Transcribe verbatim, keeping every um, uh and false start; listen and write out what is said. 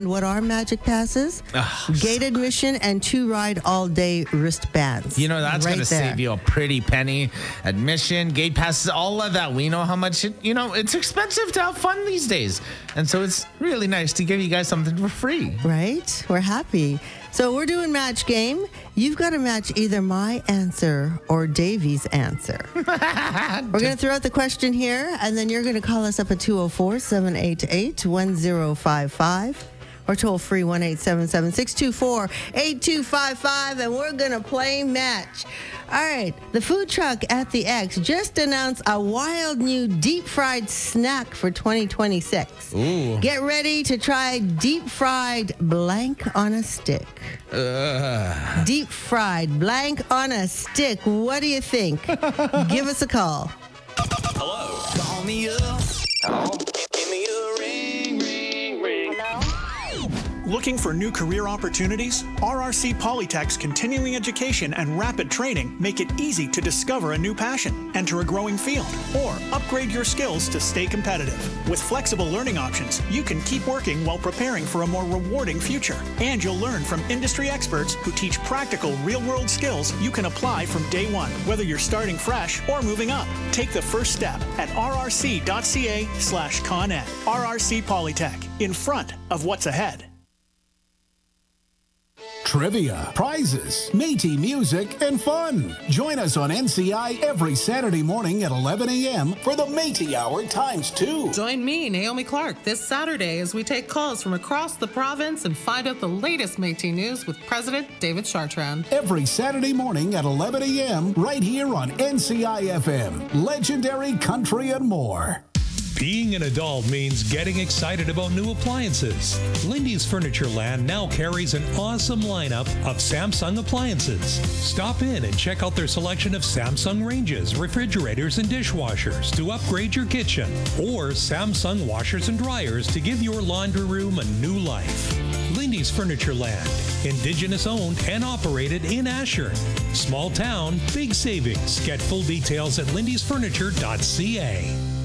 What are Magic Passes? Ugh. Gate admission and two ride all day wristbands. You know, that's right going to there. save you a pretty penny. Admission, gate passes, all of that. We know how much, it, you know, it's expensive to have fun these days. And so it's really nice to give you guys something for free. Right? We're happy. So we're doing match game. You've got to match either my answer or Davey's answer. We're going to throw out the question here, and then you're going to call us up at two oh four, seven eight eight, one oh five five. Or toll free one eight seven seven, six two four, eight two five five, and we're going to play match. All right, the food truck at the X just announced a wild new deep fried snack for twenty twenty-six. Ooh. Get ready to try deep fried blank on a stick. Ugh. Deep fried blank on a stick. What do you think? Give us a call. Hello. Call me up. Hello. Give me a ring, ring, ring. Hello. Looking for new career opportunities? R R C Polytech's continuing education and rapid training make it easy to discover a new passion, enter a growing field, or upgrade your skills to stay competitive. With flexible learning options, you can keep working while preparing for a more rewarding future. And you'll learn from industry experts who teach practical, real-world skills you can apply from day one, whether you're starting fresh or moving up. Take the first step at rrc.ca slash coned. R R C Polytech, in front of what's ahead. Trivia, prizes, Métis music, and fun. Join us on N C I every Saturday morning at eleven a.m. for the Métis Hour times two. Join me, Naomi Clark, this Saturday as we take calls from across the province and find out the latest Métis news with President David Chartrand. Every Saturday morning at eleven a.m. right here on N C I F M. Legendary country and more. Being an adult means getting excited about new appliances. Lindy's Furniture Land now carries an awesome lineup of Samsung appliances. Stop in and check out their selection of Samsung ranges, refrigerators, and dishwashers to upgrade your kitchen, or Samsung washers and dryers to give your laundry room a new life. Lindy's Furniture Land, Indigenous owned and operated in Asher. Small town, big savings. Get full details at lindys furniture dot c a.